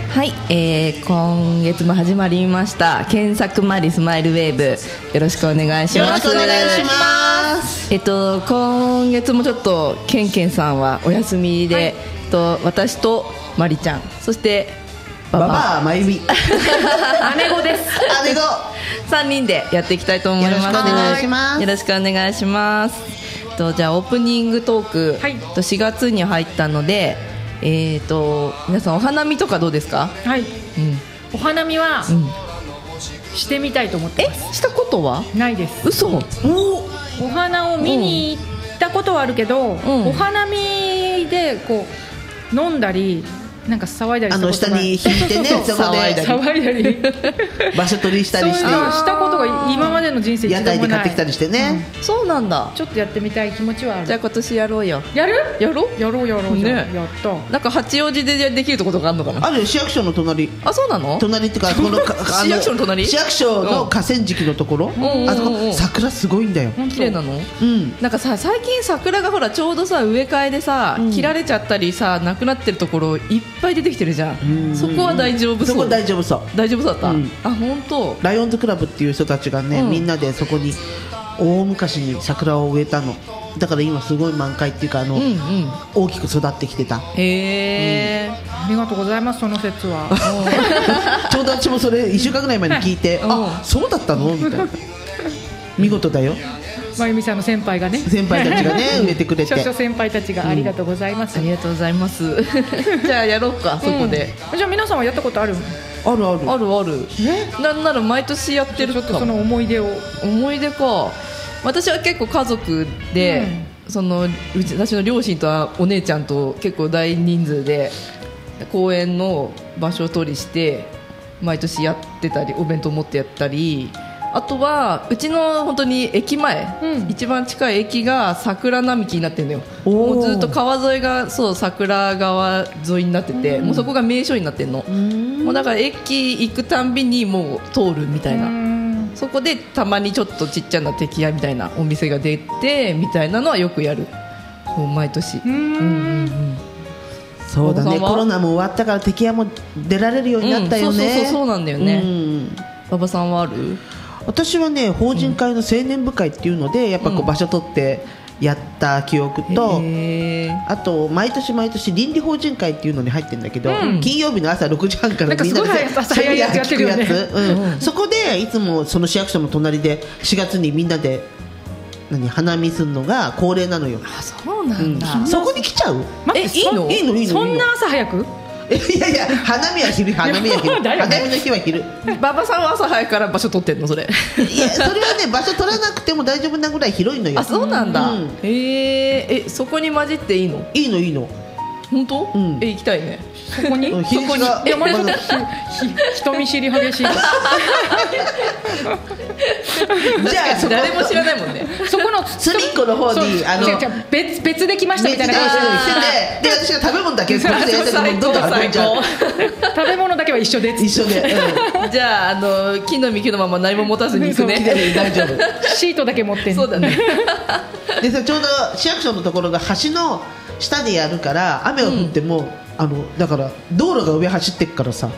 はい、今月も始まりました検索マリスマイルウェーブ、よろしくお願いします。 よろしくお願いします。 今月もちょっとケンケンさんはお休みで、私とマリちゃん、そしてババアまゆみ姉子です。 姉子 3人でやっていきたいと思います。 よろしくお願いします。 よろしくお願いします。じゃあオープニングトーク、 はい、 4月に入ったので、皆さんお花見とかどうですか？ はい、お花見は、してみたいと思ってます。 したことはないです。 嘘？ お花を見に行ったことはあるけど、お花見でこう飲んだりなんか騒いだりしたことが、 下に引いてね、そこで騒いだり場所取りしたりしてしたことが今までの人生一度もない。 屋台で買ってきたりしてね、 そうなんだ。 ちょっとやってみたい気持ちはある。 じゃあ今年やろうよ。 やろうね、 やったなんか八王子でできるところがあるのかな。 あるよ、市役所の隣。 あ、そうなの？ 隣っていうか、この市役所の隣、 市役所の河川敷のところ、あそこ桜すごいんだよ。 綺麗なの？なんかさ、最近桜がほらちょうどさ植え替えでさ、切られちゃったりさ、なくなってるところいっぱい出てきてるじゃん。そこは大丈夫そう？ そこ大丈夫そう。 大丈夫そうだった？あ、本当。 ライオンズクラブっていう人たちがね、みんなでそこに大昔に桜を植えたのだから今すごい満開っていうか大きく育ってきてた。 へー、 ありがとうございます。その説はちょうど私もそれ1週間ぐらい前に聞いてあ、そうだったのみたいな。見事だよ。 まゆみさんの先輩がね、 先輩たちがね植えてくれて、 少々先輩たちがありがとうございます。 ありがとうございます。じゃあやろうか、そこで。 じゃあ皆さんはやったことある？ あるあるあるある。なんなら毎年やってる。 ちょっとその思い出を。 思い出か。私は結構家族で、私の両親とお姉ちゃんと結構大人数で公園の場所を取りして毎年やってたり、お弁当持ってやったり、あとはうちの本当に駅前、一番近い駅が桜並木になってるのよ。もうずっと川沿いがそう桜川沿いになってて、もうそこが名所になってるの。もうだから駅行くたんびにもう通るみたいな。そこでたまにちょっとちっちゃな敵屋みたいなお店が出てみたいなのはよくやる。もう毎年。 そうだね、コロナも終わったから敵屋も出られるようになったよね。 そうなんだよね。馬場さんはある？ 私はね、法人会の青年部会っていうのでやっぱこう場所取ってやった記憶と、あと毎年倫理法人会っていうのに入ってるんだけど、金曜日の朝6時半からみんなで早いやつやってるよね。 そこでいつもその市役所の隣で4月にみんなで花見するのが恒例なのよ。 あ、そうなんだ。 そこに来ちゃう？ いいの？ そんな朝早く？ いや花見は昼花見の日は昼。 馬場さんは朝早くから場所取ってんのそれ？ いや、それはね、場所取らなくても大丈夫なぐらい広いのよ。 あ、そうなんだ。そこに混じっていいの？いいの本当？行きたいね。 そこに人見知り激しい。じゃあ誰も知らないもんね。 そこの隅っこの方に別で来ましたみたいな感じで、私が食べ物だけどんどん運んじゃう。 食べ物だけは一緒で。 じゃあ木の幹のまま何も持たずに行くね。 大丈夫。 シートだけ持ってんの。 そうだね。 でさ、ちょうど市役所のところが橋の下でやるから雨が降っても、だから道路が上走ってっからさ、